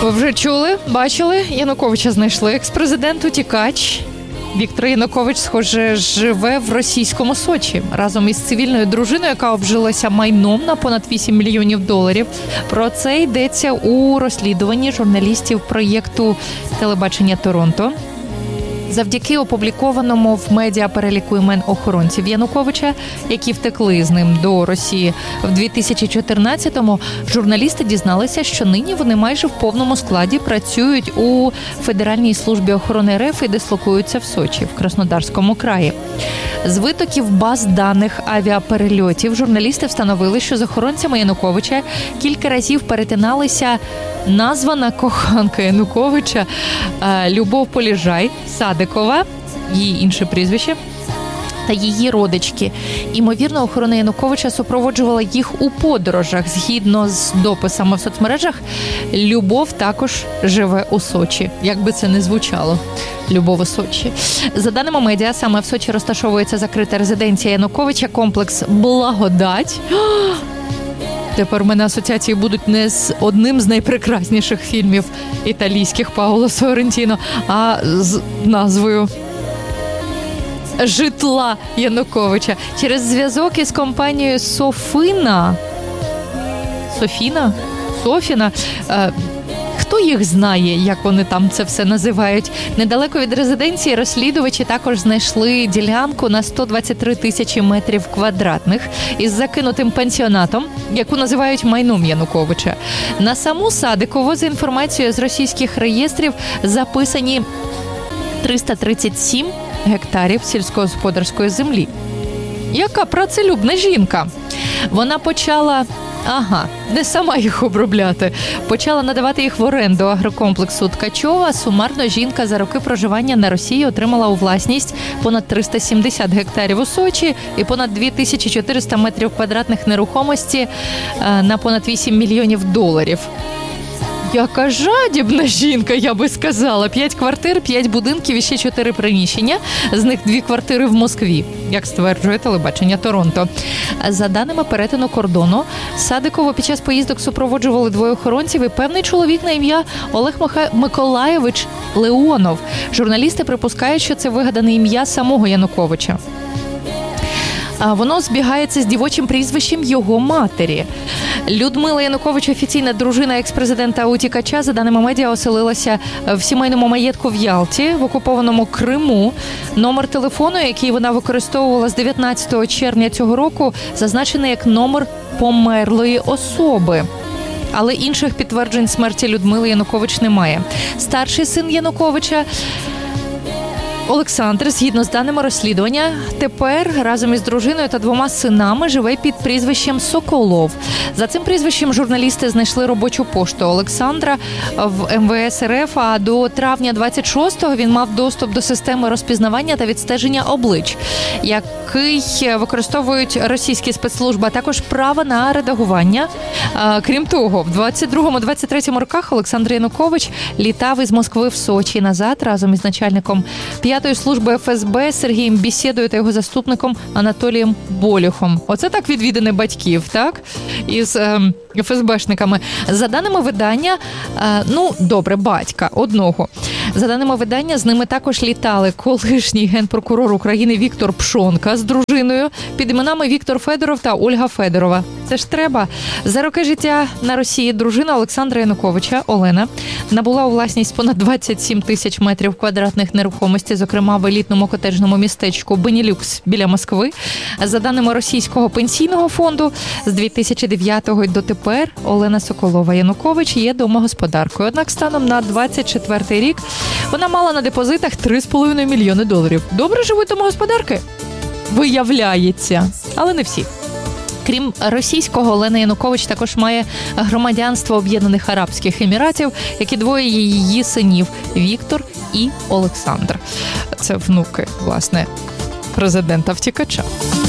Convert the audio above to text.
Ви вже чули, бачили? Януковича знайшли. Екс-президент утікач. Віктор Янукович, схоже, живе в російському Сочі разом із цивільною дружиною, яка обжилася майном на понад $8 мільйонів. Про це йдеться у розслідуванні журналістів проєкту телебачення «Торонто». Завдяки опублікованому в медіа переліку імен охоронців Януковича, які втекли з ним до Росії в 2014-му, журналісти дізналися, що нині вони майже в повному складі працюють у Федеральній службі охорони РФ і дислокуються в Сочі, в Краснодарському краї. З витоків баз даних авіаперельотів журналісти встановили, що з охоронцями Януковича кілька разів перетиналися названа коханка Януковича Любов Поліжай, Садикова, її інше прізвище, та її родички. Імовірно, охорона Януковича супроводжувала їх у подорожах. Згідно з дописами в соцмережах, Любов також живе у Сочі. Як би це не звучало. Любов у Сочі. За даними медіа, саме в Сочі розташовується закрита резиденція Януковича, комплекс «Благодать». Тепер у мене асоціації будуть не з одним з найпрекрасніших фільмів італійських Паоло Соррентіно, а з назвою житла Януковича. Через зв'язок із компанією Софіна, хто їх знає, як вони там це все називають. Недалеко від резиденції розслідувачі також знайшли ділянку на 123 тисячі метрів квадратних із закинутим пансіонатом, яку називають майном Януковича. На саму Садикову, за інформацією з російських реєстрів, записані 337 гектарів сільськогосподарської землі. Яка працелюбна жінка! Вона почала... не сама їх обробляти. Почала надавати їх в оренду агрокомплексу Ткачова. Сумарно жінка за роки проживання на Росії отримала у власність понад 370 гектарів у Сочі і понад 2400 метрів квадратних нерухомості на понад $8 мільйонів. Яка жадібна жінка, я би сказала. 5 квартир, 5 будинків і ще 4 приміщення. З них 2 квартири в Москві, як стверджує телебачення Торонто. За даними перетину кордону, Садикову під час поїздок супроводжували 2 охоронців і певний чоловік на ім'я Олег Миколаєвич Леонов. Журналісти припускають, що це вигадане ім'я самого Януковича. Воно збігається з дівочим прізвищем його матері. Людмила Янукович, офіційна дружина екс-президента утікача, за даними медіа, оселилася в сімейному маєтку в Ялті, в окупованому Криму. Номер телефону, який вона використовувала з 19 червня цього року, зазначений як номер померлої особи. Але інших підтверджень смерті Людмили Янукович немає. Старший син Януковича Олександр, згідно з даними розслідування, тепер разом із дружиною та 2 синами живе під прізвищем Соколов. За цим прізвищем журналісти знайшли робочу пошту Олександра в МВС РФ, а до травня 26-го він мав доступ до системи розпізнавання та відстеження облич, який використовують російські спецслужби, а також право на редагування. Крім того, в 22-23 роках Олександр Янукович літав із Москви в Сочі назад разом із начальником 5-ї служби ФСБ Сергієм Бєсєдою та його заступником Анатолієм Болюхом. Оце так відвідини батьків, так? Із ФСБшниками. За даними видання, батька одного. За даними видання, з ними також літали колишній генпрокурор України Віктор Пшонка з дружиною під іменами Віктор Федоров та Ольга Федорова. Це ж треба. За роки життя на Росії дружина Олександра Януковича, Олена, набула у власність понад 27 тисяч метрів квадратних нерухомості, зокрема в елітному котеджному містечку Бенілюкс біля Москви. За даними російського пенсійного фонду, з 2009-го й дотепер Олена Соколова-Янукович є домогосподаркою. Однак станом на 24-й рік вона мала на депозитах $3,5 мільйони. Добре живуть домогосподарки? Виявляється. Але не всі. Крім російського, Олена Янукович також має громадянство Об'єднаних Арабських Еміратів, як і 2 її синів – Віктор і Олександр. Це внуки, власне, президента-втікача.